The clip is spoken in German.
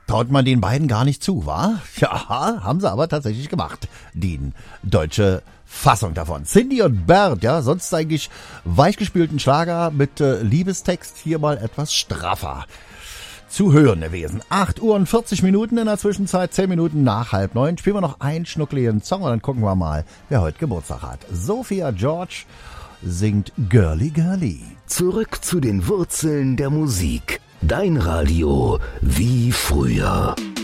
traut man den beiden gar nicht zu, wa? Ja, haben sie aber tatsächlich gemacht. Die deutsche Fassung davon. Cindy und Bert, ja, sonst eigentlich weichgespülten Schlager mit Liebestext, hier mal etwas straffer zu hören gewesen. 8 Uhr und 40 Minuten in der Zwischenzeit, 10 Minuten nach 8:30. Spielen wir noch einen schnuckligen Song und dann gucken wir mal, wer heute Geburtstag hat. Sophia George singt Girly Girly. Zurück zu den Wurzeln der Musik. Dein Radio wie früher.